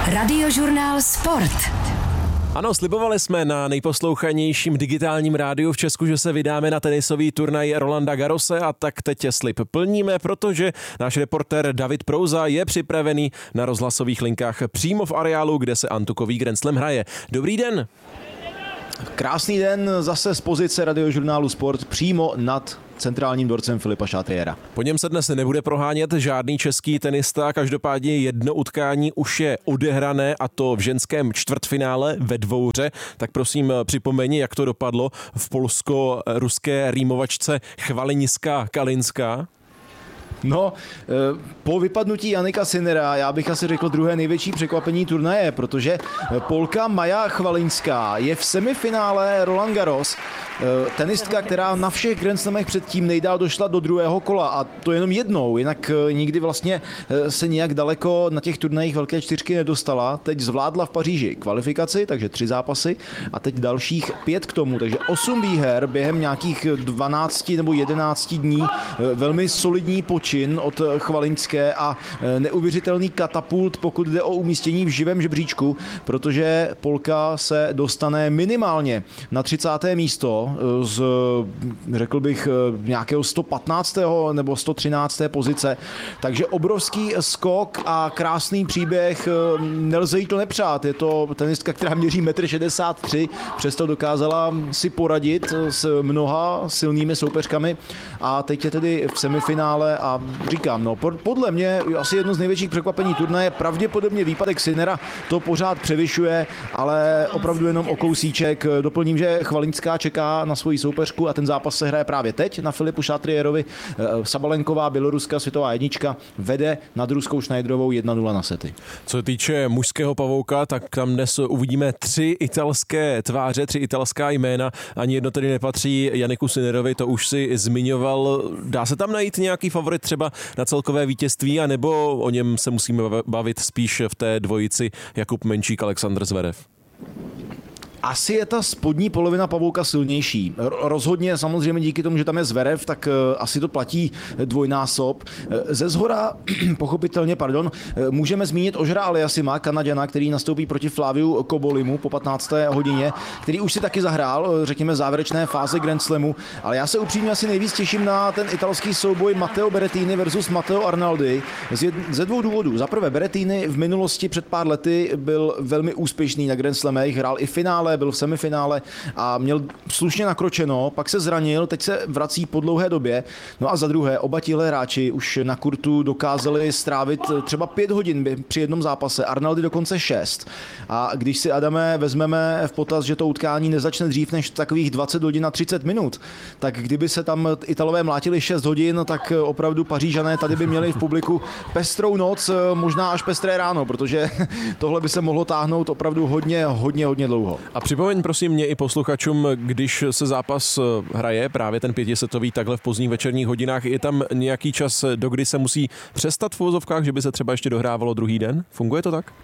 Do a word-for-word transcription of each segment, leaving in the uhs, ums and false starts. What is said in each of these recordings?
Radiožurnál Sport. Ano, slibovali jsme na nejposlouchanějším digitálním rádiu v Česku, že se vydáme na tenisový turnaj Rolanda Garrose a tak teď slib plníme, protože náš reportér David Prouza je připravený na rozhlasových linkách přímo v areálu, kde se antukový Grand Slam hraje. Dobrý den. Krásný den zase z pozice Radiožurnálu Sport přímo nad centrálním dvorcem Filipa Chatriera. Po něm se dnes nebude prohánět žádný český tenista, každopádně jedno utkání už je odehrané a to v ženském čtvrtfinále ve dvouhře. Tak prosím připomeň, jak to dopadlo v polsko-ruské rýmovačce Chvalinská-Kalinská. No, po vypadnutí Jannika Sinnera, já bych asi řekl druhé největší překvapení turnaje, protože Polka Maja Chvalinská je v semifinále Roland Garros. Tenistka, která na všech Grand Slamech předtím nejdál došla do druhého kola a to jenom jednou, jinak nikdy vlastně se nějak daleko na těch turnajích velké čtyřky nedostala. Teď zvládla v Paříži kvalifikaci, takže tři zápasy a teď dalších pět k tomu, takže osm výher během nějakých dvanácti nebo jedenácti dní, velmi solidní počin od Chvalinské a neuvěřitelný katapult, pokud jde o umístění v živém žebříčku, protože Polka se dostane minimálně na třicáté místo z, řekl bych, nějakého sto patnáctého nebo sto třinácté pozice. Takže obrovský skok a krásný příběh, nelze jí to nepřát. Je to tenistka, která měří metr šedesát tři, přesto dokázala si poradit s mnoha silnými soupeřkami a teď je tedy v semifinále a říkám, no podle mě asi jedno z největších překvapení turnaje, pravděpodobně výpadek Sinnera to pořád převyšuje, ale opravdu jenom o kousíček. Doplním, že Chvalinská čeká na svoji soupeřku a ten zápas se hraje právě teď na Filipu Chatrierovi. Sabalenková, běloruská světová jednička, vede nad ruskou Schneiderovou jedna nula na sety. Co se týče mužského pavouka, tak tam dnes uvidíme tři italské tváře, tři italská jména. Ani jedno tedy nepatří Janniku Sinnerovi, to už si zmiňoval. Dá se tam najít nějaký favorit třeba na celkové vítězství, anebo o něm se musíme bavit spíš v té dvojici Jakub Menčík, Alexander Zverev? Asi je ta spodní polovina pavouka silnější. Rozhodně samozřejmě díky tomu, že tam je Zverev, tak asi to platí dvojnásob. Ze zhora, pochopitelně, pardon, můžeme zmínit Ožera Aliassima, Kanaďana, který nastoupí proti Flaviu Kobolimu po patnácté hodině, který už si taky zahrál, řekněme, závěrečné fáze Grand Slamu, ale já se upřímně asi nejvíc těším na ten italský souboj Matteo Berrettini versus Matteo Arnaldi ze dvou důvodů. Za prvé, Berrettini v minulosti před pár lety byl velmi úspěšný na Grand Slamech, hrál i finále, byl v semifinále a měl slušně nakročeno, pak se zranil, teď se vrací po dlouhé době. No a za druhé, oba tihle hráči už na kurtu dokázali strávit třeba pět hodin při jednom zápase, Arnaldi dokonce šest. A když si, Adame, vezmeme v potaz, že to utkání nezačne dřív než takových dvacet hodin a třicet minut, tak kdyby se tam Italové mlátili šest hodin, tak opravdu Pařížané tady by měli v publiku pestrou noc, možná až pestré ráno, protože tohle by se mohlo táhnout opravdu hodně, hodně, hodně dlouho. A připomeň prosím mě i posluchačům, když se zápas hraje, právě ten pětisetový takhle v pozdních večerních hodinách, je tam nějaký čas, do kdy se musí přestat v uvozovkách, že by se třeba ještě dohrávalo druhý den? Funguje to tak?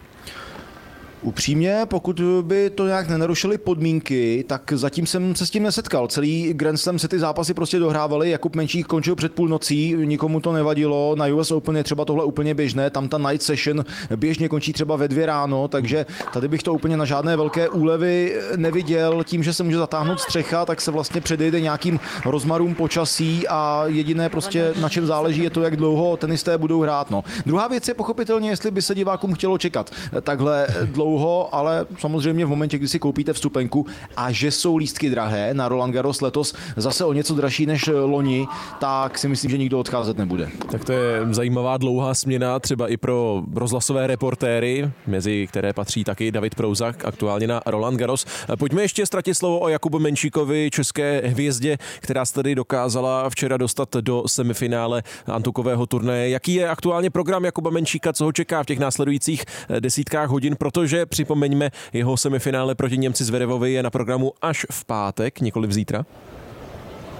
Upřímně, pokud by to nějak nenarušily podmínky, tak zatím jsem se s tím nesetkal. Celý Grand Slam se ty zápasy prostě dohrávaly. Jakub Menčík končil před půlnocí, nikomu to nevadilo. Na U S Open je třeba tohle úplně běžné, tam ta night session běžně končí třeba ve dvě ráno, takže tady bych to úplně na žádné velké úlevy neviděl. Tím, že se může zatáhnout střecha, tak se vlastně předejde nějakým rozmarům počasí a jediné prostě, na čem záleží, je to, jak dlouho tenisté budou hrát. No. Druhá věc je pochopitelně, jestli by se divákům chtělo čekat takhle dlouho. Dlouho, ale samozřejmě v momentě, kdy si koupíte vstupenku a že jsou lístky drahé na Roland Garros letos zase o něco dražší než loni, tak si myslím, že nikdo odcházet nebude. Tak to je zajímavá dlouhá směna třeba i pro rozhlasové reportéry, mezi které patří taky David Prouza, aktuálně na Roland Garros. Pojďme ještě ztratit slovo o Jakubu Menčíkovi, české hvězdě, která se tady dokázala včera dostat do semifinále antukového turnaje. Jaký je aktuálně program Jakuba Menčíka, co ho čeká v těch následujících desítkách hodin, protože připomeňme, jeho semifinále proti Němci Zverevovi je na programu až v pátek, nikoli zítra.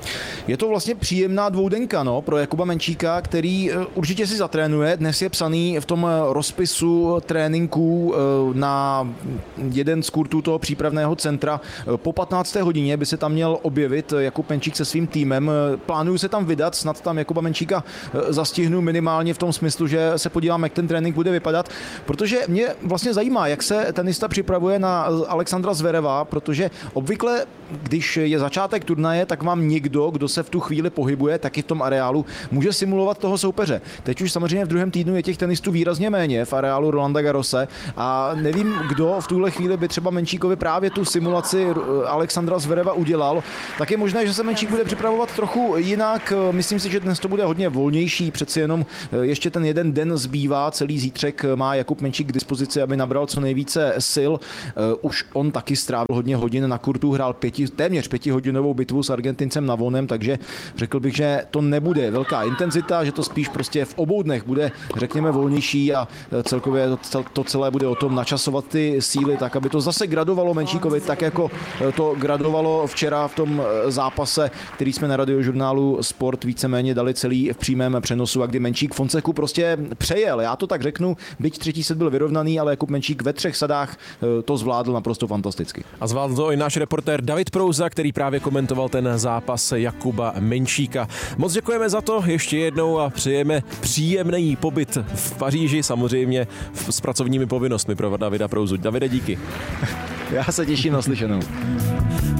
Je to vlastně příjemná dvoudenka no, pro Jakuba Menčíka, který určitě si zatrénuje. Dnes je psaný v tom rozpisu tréninků na jeden z kurtů toho přípravného centra. Po patnácté hodině by se tam měl objevit Jakub Menčík se svým týmem. Plánuju se tam vydat, snad tam Jakuba Menčíka zastihnu minimálně v tom smyslu, že se podívám, jak ten trénink bude vypadat, protože mě vlastně zajímá, jak se tenista připravuje na Alexandra Zvereva, protože obvykle, když je začátek turnaje, tak vám někdo, kdo se v tu chvíli pohybuje, taky v tom areálu, může simulovat toho soupeře. Teď už samozřejmě v druhém týdnu je těch tenistů výrazně méně v areálu Rolanda Garrose a nevím, kdo v tuhle chvíli by třeba Menčíkovi právě tu simulaci Alexandra Zvereva udělal. Tak je možné, že se Menčík bude připravovat trochu jinak. Myslím si, že dnes to bude hodně volnější, přeci jenom ještě ten jeden den zbývá, celý zítřek má Jakub Menčík k dispozici, aby nabral co nejvíce sil. Už on taky strávil hodně hodin na kurtu, hrál pěti, téměř pětihodinovou bitvu s Argentincem Navonem, takže řekl bych, že to nebude velká intenzita, že to spíš prostě v obou dnech bude, řekněme, volnější a celkově to, to celé bude o tom načasovat ty síly tak, aby to zase gradovalo Menčíkovi, tak jako to gradovalo včera v tom zápase, který jsme na Radiožurnálu Sport víceméně dali celý v přímém přenosu a kdy Menčík Fonseku prostě přejel. Já to tak řeknu, byť třetí set byl vyrovnaný, ale Jakub Menčík ve třech sadách to zvládl naprosto fantasticky. A zvládl to i náš reportér David Prouza, který právě komentoval ten zápas Jakuba Menčíka. Moc děkujeme za to ještě jednou a přejeme příjemný pobyt v Paříži, samozřejmě s pracovními povinnostmi pro Davida Prouzu. Davide, díky. Já se těším na slyšenou.